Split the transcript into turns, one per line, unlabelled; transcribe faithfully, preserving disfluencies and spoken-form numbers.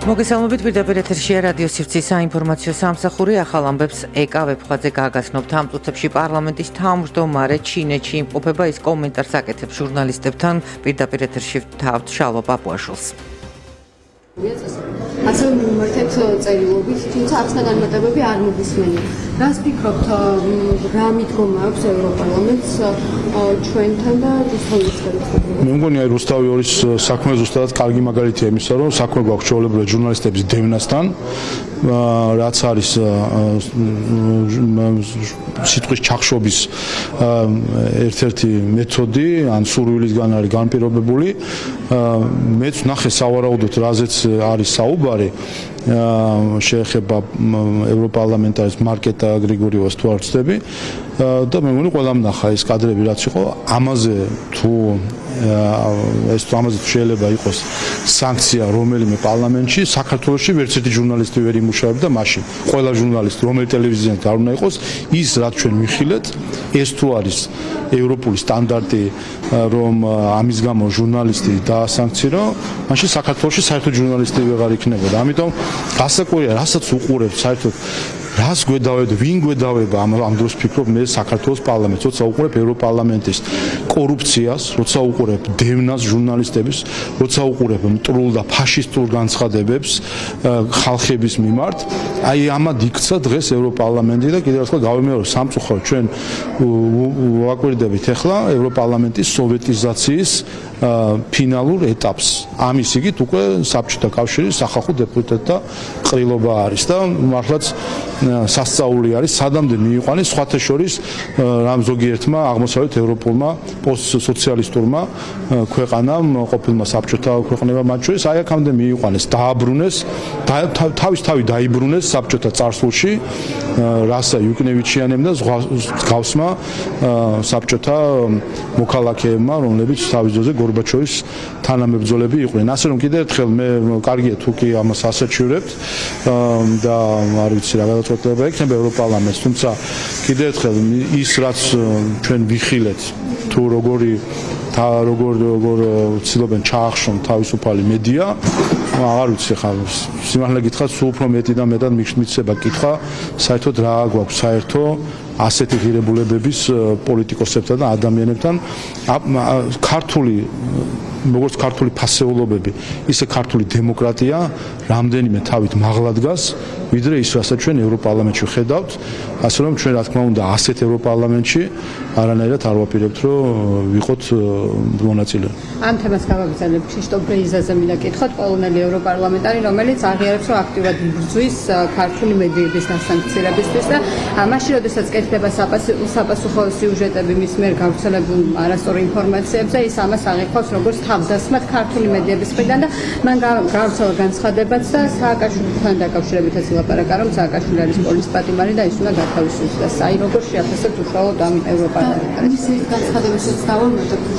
მოგესალმებით, პირდაპირ ეთერშია რადიო სივრცის საინფორმაციო სამსახური. ახალ ამბებს ეკა ვებხვაძე გაგაცნობთ. ამ წუთებში პარლამენტის თავმჯდომარე ჩინეთში იმყოფება, ის კომენტარს აკეთებს ჟურნალისტებთან. პირდაპირ ეთერში ვთავთ შალვა პაპუაშვილს.
ასევე მიმართეთ წერილობით, თუმცა ახსნა განმარტებები არ მოგისმენია. რას ფიქრობთ, რა მიდგომა აქვს ევროპარლამენტს ჩვენთან და რუსთავისთან?
მე მგონი აი რუსთავი ორის საქმე ზუსტად კარგი მაგალითია იმისა, რომ საქმე გვაქვს ჩვეულებრივ ჟურნალისტების დევნასთან, რაც არის სიტყვის ჩახშობის ერთ-ერთი მეთოდი, ან სურვილისგან არის განპირობებული. მეც ნახე სავარაუდოდ რაზეც არის საუბარი, შეეხება ევროპარლამენტარის მარკეტა გრიგორიევას თუ არ ვცდები და მე მგონი ყველამ ნახა ეს კადრები რაც იყო, ამაზე თუ ეს ამაზე შეიძლება იყოს სანქცია რომელიმე პარლამენტში, საქართველოში ვერც ერთი ჟურნალისტი ვერ იმუშავებდა მაშინ. ყველა ჟურნალისტი, რომელი ტელევიზიიდან არ უნდა იყოს, ის რაც ჩვენ მიხილეთ, ეს თუ არის ევროპული სტანდარტი, რომ ამის გამო ჟურნალისტი დაასანქცირო, მაშინ საქართველოში საერთოდ ჟურნალისტი ვეღარ იქნებოდა. ამიტომ გასაკვირია, რასაც უყურებთ საერთოდ რას გვედავებ, ვინ გვედავება ამ ამ დროს ფიქრობ მე საქართველოს პარლამენტს, როცა უყურებ ევროპარლამენტის კორუფციას, როცა უყურებ დევნას ჟურნალისტების, როცა უყურებ მტრულ და ფაშისტურ განცხადებებს ხალხების მიმართ, აი ამად იქცა დღეს ევროპარლამენტი და კიდევ ერთხელ გავიმეორებ სამწუხაროდ ჩვენ ვაკვირდებით ახლა ევროპარლამენტის სოვიეტიზაციის ფინალურ ეტაპს. ამის იგით უკვე საბჭოთა კავშირის სახალხო დეპუტატთა ყრილობა არის და მართლაც სასწაული არის, სადამდე მიიყვანეს სხვათა შორის რამ ზოგიერთმა აღმოსავლეთ ევროპულმა პოსტსოციალისტურმა ქვეყანამ, ყოფილმა საბჭოთა ქვეყნებამ მათ შორის, აი აქამდე მიიყვანეს, დააბრუნეს, თავის თავი დაიბრუნეს საბჭოთა წარსულში, რასა იუკნევიჩიანემ და გავსმა საბჭოთა მოქალაქეებმა, რომლებიც თავის ძოზე გორბაჩოვის თანამებრძოლები იყვნენ. ასე რომ კიდევ ერთხელ მე კარგია თუ კი ამას ასაჩივრებთ და არ ვიცი რა გადაწყვეტილება ექნება ევროპარლამენტს, თუმცა კიდევ ერთხელ ის რაც ჩვენ ვიხილეთ თუ როგორი და როგორ როგორ ცდილობენ ჩაახშონ თავისუფალი მედია, არ ვიცი ხა სიმართლე გითხრათ, სულ უფრო მეტი და მეტად მიცება კითხვა, საერთოდ რა გვაქვს საერთო ასეთი ღირებულებების პოლიტიკოსებთან და ადამიანებთან, ქართული როგორც ქართული ფასეულობები, ისე ქართული დემოკრატია რამდენიმე თავით მაღლა დგას, ვიდრე ის, რასაც ჩვენ ევროპარლამენტში ვხედავთ, ასე რომ ჩვენ რა თქმა უნდა ასეთ ევროპარლამენტში არანაირად არ ვაპირებთ, რომ ვიყოთ მონაწილე.
ამ თემას გავაგრძელებ. ქრისტოფ ბრეიზაზე მინდა კითხოთ, პოლონელი ევროპარლამენტარი, რომელიც აღიარებს, რომ აქტიურად იბრძვის ქართული მედიების დასანქცირებისთვის და მაშინ, როდესაც კეთდება საპასუხო სიუჟეტები მის მიერ გავრცელებულ არასწორ ინფორმაციებზე, ის ამას აღიქვამს როგორც თავდასხმად ქართული მედიების მხრიდან და მან გავრცელა განცხადებაც და სააკაშვილთან დაკავშირებითაც ილაპარაკა, რომ სააკაშვილი არის პოლის პატიმარი და ის უნდა გათავისუფლდეს. აი როგორ შეაფასებთ უშუალოდ ამ ევროპარლამენტარს?
მისი განცხადებებიც დავამატებ.